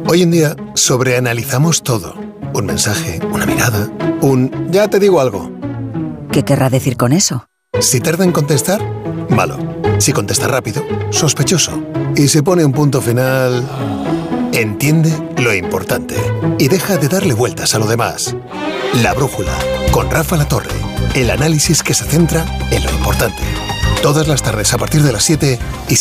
Hoy en día sobreanalizamos todo. Un mensaje, una mirada, ya te digo algo. ¿Qué querrá decir con eso? Si tarda en contestar, malo. Si contesta rápido, sospechoso. Y si pone un punto final, entiende lo importante y deja de darle vueltas a lo demás. La Brújula, con Rafa La Torre. El análisis que se centra en lo importante. Todas las tardes a partir de las 7 y